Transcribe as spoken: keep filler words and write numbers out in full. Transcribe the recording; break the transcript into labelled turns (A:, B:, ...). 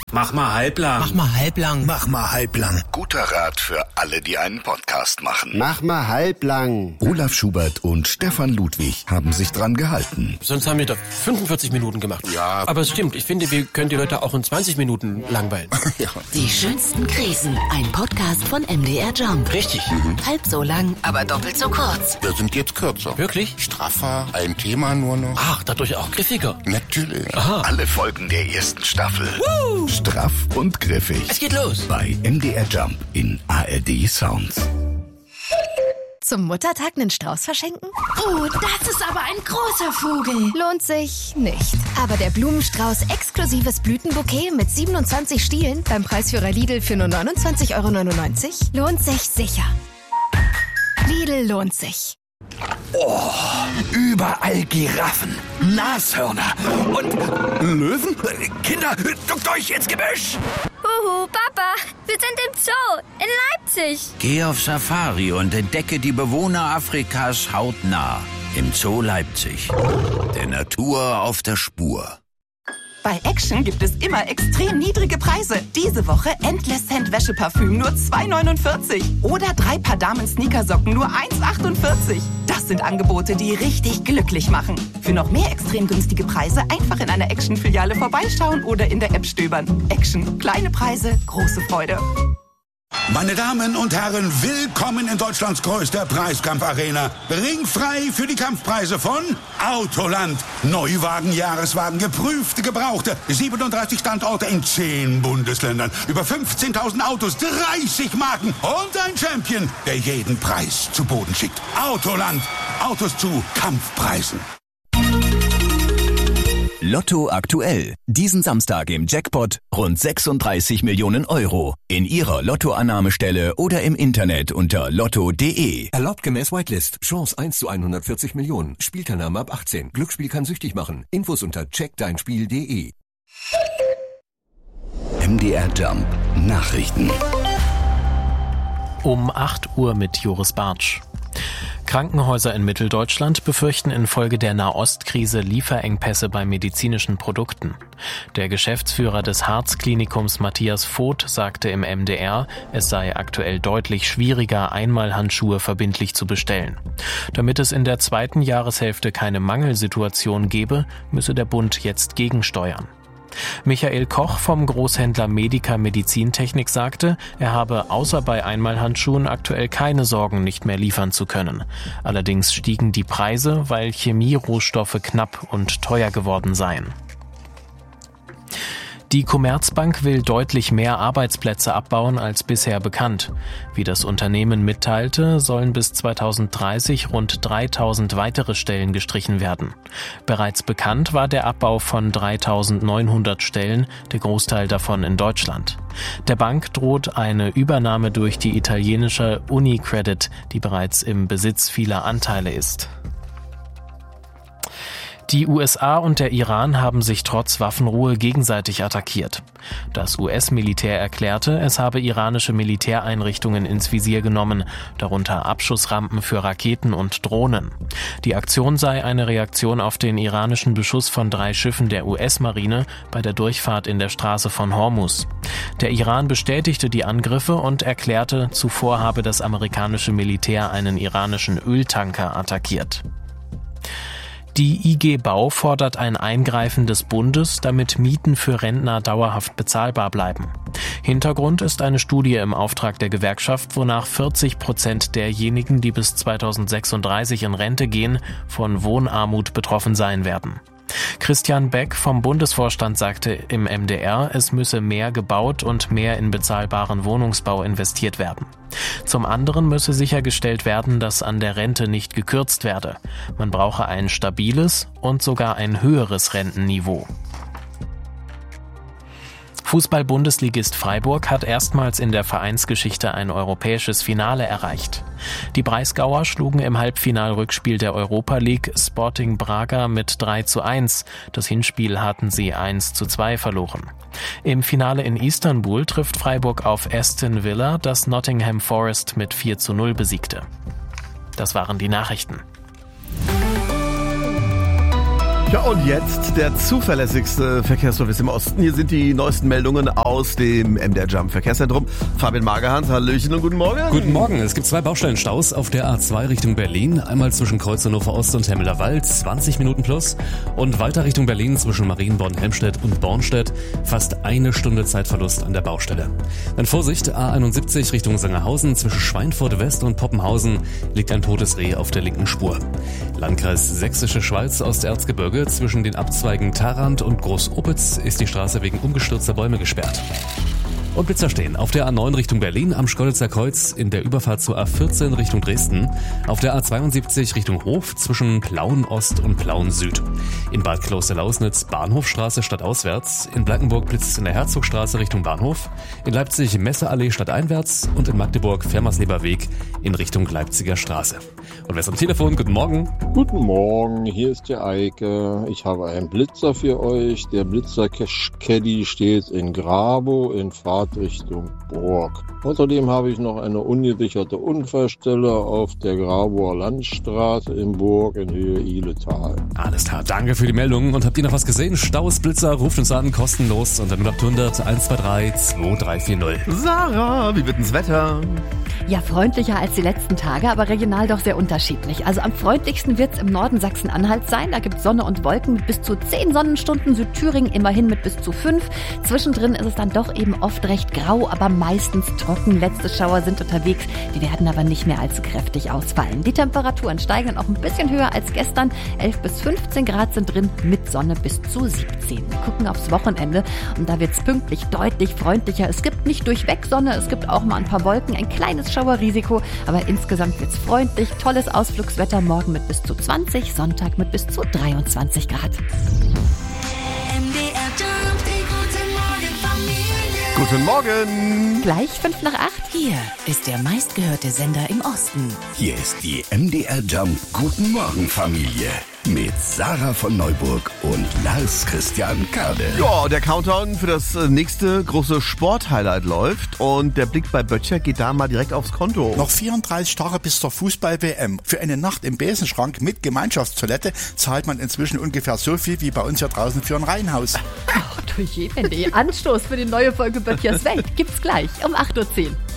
A: Mach mal halblang.
B: Mach mal halblang.
C: Mach mal halblang.
D: Guter Rat für alle, die einen Podcast machen.
E: Mach mal halblang.
D: Olaf Schubert und Stefan Ludwig haben sich dran gehalten.
B: Sonst haben wir doch fünfundvierzig Minuten gemacht.
C: Ja.
B: Aber es stimmt, ich finde, wir können die Leute auch in zwanzig Minuten langweilen.
C: Ja.
F: Die schönsten Krisen. Ein Podcast von M D R Jump.
B: Richtig.
F: Mhm. Halb so lang, aber doppelt so kurz.
C: Wir sind jetzt kürzer.
B: Wirklich?
C: Straffer, ein Thema nur noch.
B: Ach, dadurch auch griffiger.
C: Natürlich.
B: Aha.
D: Alle Folgen der ersten Staffel. Woo! Straff und griffig.
B: Es geht los.
D: Bei M D R Jump in A R D Sounds.
G: Zum Muttertag einen Strauß verschenken?
H: Oh, das ist aber ein großer Vogel.
G: Lohnt sich nicht. Aber der Blumenstrauß exklusives Blütenbouquet mit siebenundzwanzig Stielen beim Preisführer Lidl für nur neunundzwanzig Euro neunundneunzig lohnt sich sicher. Lidl lohnt sich.
I: Oh, überall Giraffen, Nashörner und Löwen. Kinder, duckt euch ins Gebüsch.
J: Huhu, Papa, wir sind im Zoo in Leipzig.
K: Geh auf Safari und entdecke die Bewohner Afrikas hautnah im Zoo Leipzig. Der Natur auf der Spur.
L: Bei Action gibt es immer extrem niedrige Preise. Diese Woche Endless Scent Wäscheparfüm nur zwei neunundvierzig. Oder drei Paar Damen-Sneakersocken nur eins achtundvierzig. Das sind Angebote, die richtig glücklich machen. Für noch mehr extrem günstige Preise einfach in einer Action-Filiale vorbeischauen oder in der App stöbern. Action. Kleine Preise, große Freude.
M: Meine Damen und Herren, willkommen in Deutschlands größter Preiskampfarena. Ringfrei für die Kampfpreise von Autoland. Neuwagen, Jahreswagen, geprüfte, gebrauchte. siebenunddreißig Standorte in zehn Bundesländern. Über fünfzehntausend Autos, dreißig Marken und ein Champion, der jeden Preis zu Boden schickt. Autoland. Autos zu Kampfpreisen.
N: Lotto aktuell. Diesen Samstag im Jackpot rund sechsunddreißig Millionen Euro. In Ihrer Lottoannahmestelle oder im Internet unter lotto punkt de.
O: Erlaubt gemäß Whitelist. Chance eins zu hundertvierzig Millionen. Spielteilnahme ab achtzehn. Glücksspiel kann süchtig machen. Infos unter check dein spiel punkt de.
D: M D R Jump Nachrichten.
P: Um acht Uhr mit Joris Bartsch. Krankenhäuser in Mitteldeutschland befürchten infolge der Nahostkrise Lieferengpässe bei medizinischen Produkten. Der Geschäftsführer des Harzklinikums Matthias Voth sagte im M D R, es sei aktuell deutlich schwieriger, Einmalhandschuhe verbindlich zu bestellen. Damit es in der zweiten Jahreshälfte keine Mangelsituation gebe, müsse der Bund jetzt gegensteuern. Michael Koch vom Großhändler Medica Medizintechnik sagte, er habe außer bei Einmalhandschuhen aktuell keine Sorgen, nicht mehr liefern zu können. Allerdings stiegen die Preise, weil Chemierohstoffe knapp und teuer geworden seien. Die Commerzbank will deutlich mehr Arbeitsplätze abbauen als bisher bekannt. Wie das Unternehmen mitteilte, sollen bis zweitausenddreißig rund dreitausend weitere Stellen gestrichen werden. Bereits bekannt war der Abbau von dreitausendneunhundert Stellen, der Großteil davon in Deutschland. Der Bank droht eine Übernahme durch die italienische UniCredit, die bereits im Besitz vieler Anteile ist. Die U S A und der Iran haben sich trotz Waffenruhe gegenseitig attackiert. Das U S-Militär erklärte, es habe iranische Militäreinrichtungen ins Visier genommen, darunter Abschussrampen für Raketen und Drohnen. Die Aktion sei eine Reaktion auf den iranischen Beschuss von drei Schiffen der U S-Marine bei der Durchfahrt in der Straße von Hormuz. Der Iran bestätigte die Angriffe und erklärte, zuvor habe das amerikanische Militär einen iranischen Öltanker attackiert. Die I G Bau fordert ein Eingreifen des Bundes, damit Mieten für Rentner dauerhaft bezahlbar bleiben. Hintergrund ist eine Studie im Auftrag der Gewerkschaft, wonach vierzig Prozent derjenigen, die bis zweitausendsechsunddreißig in Rente gehen, von Wohnarmut betroffen sein werden. Christian Beck vom Bundesvorstand sagte im M D R, es müsse mehr gebaut und mehr in bezahlbaren Wohnungsbau investiert werden. Zum anderen müsse sichergestellt werden, dass an der Rente nicht gekürzt werde. Man brauche ein stabiles und sogar ein höheres Rentenniveau. Fußball-Bundesligist Freiburg hat erstmals in der Vereinsgeschichte ein europäisches Finale erreicht. Die Breisgauer schlugen im Halbfinalrückspiel der Europa League Sporting Braga mit drei zu eins. Das Hinspiel hatten sie eins zu zwei verloren. Im Finale in Istanbul trifft Freiburg auf Aston Villa, das Nottingham Forest mit vier zu null besiegte. Das waren die Nachrichten.
A: Ja, und jetzt der zuverlässigste Verkehrsservice im Osten. Hier sind die neuesten Meldungen aus dem M D R Jump Verkehrszentrum. Fabian Magerhans, hallöchen und guten Morgen.
E: Guten Morgen. Es gibt zwei Baustellenstaus auf der A zwei Richtung Berlin. Einmal zwischen Kreuz Hannover Ost und Hemmeler Wald, zwanzig Minuten plus. Und weiter Richtung Berlin zwischen Marienborn-Helmstedt und Bornstedt. Fast eine Stunde Zeitverlust an der Baustelle. Dann Vorsicht, A einundsiebzig Richtung Sangerhausen. Zwischen Schweinfurt West und Poppenhausen liegt ein totes Reh auf der linken Spur. Landkreis Sächsische Schweiz, Osterzgebirge. Zwischen den Abzweigen Tharand und Groß-Opitz ist die Straße wegen umgestürzter Bäume gesperrt. Und Blitzer stehen auf der A neun Richtung Berlin, am Schkeuditzer Kreuz, in der Überfahrt zur A vierzehn Richtung Dresden, auf der A zweiundsiebzig Richtung Hof zwischen Plauen Ost und Plauen Süd. In Bad Kloster-Lausnitz Bahnhofstraße stadtauswärts, in Blankenburg blitzt es in der Herzogstraße Richtung Bahnhof, in Leipzig Messeallee stadteinwärts und in Magdeburg Fermersleber Weg in Richtung Leipziger Straße. Und wer ist am Telefon? Guten Morgen.
Q: Guten Morgen, hier ist der Eike. Ich habe einen Blitzer für euch. Der Blitzer-Caddy steht in Grabow in Fahrt Richtung Burg. Außerdem habe ich noch eine ungesicherte Unfallstelle auf der Grabower Landstraße in Burg in Höhe Ihletal.
E: Alles klar, danke für die Meldung. Und habt ihr noch was gesehen? Staus, Blitzer, ruft uns an, kostenlos unter null acht hundert eins zwei drei zwei drei vier null.
A: Sarah, wie wird denn das Wetter?
R: Ja, freundlicher als die letzten Tage, aber regional doch sehr unterschiedlich. Also am freundlichsten wird es im Norden Sachsen-Anhalts sein. Da gibt es Sonne und Wolken mit bis zu zehn Sonnenstunden. Südthüringen immerhin mit bis zu fünf. Zwischendrin ist es dann doch eben oft recht grau, aber meistens trocken. Letzte Schauer sind unterwegs. Die werden aber nicht mehr allzu kräftig ausfallen. Die Temperaturen steigen auch ein bisschen höher als gestern. elf bis fünfzehn Grad sind drin, mit Sonne bis zu siebzehn. Wir gucken aufs Wochenende und da wird es pünktlich deutlich freundlicher. Es gibt nicht durchweg Sonne, es gibt auch mal ein paar Wolken, ein kleines Schauerrisiko, aber insgesamt wird es freundlich. Tolles Ausflugswetter, morgen mit bis zu zwanzig, Sonntag mit bis zu dreiundzwanzig Grad.
A: Guten Morgen.
F: Gleich fünf nach acht. Hier ist der meistgehörte Sender im Osten.
D: Hier ist die M D R Jump Guten Morgen Familie mit Sarah von Neuburg und Lars Christian Kade.
A: Ja, der Countdown für das nächste große Sporthighlight läuft und der Blick bei Böttcher geht da mal direkt aufs Konto.
C: Noch vierunddreißig Tage bis zur Fußball-W M. Für eine Nacht im Besenschrank mit Gemeinschaftstoilette zahlt man inzwischen ungefähr so viel wie bei uns hier draußen für ein Reihenhaus.
R: Ach du je, Anstoß für die neue Folge Böttchers Welt gibt's gleich um acht Uhr zehn.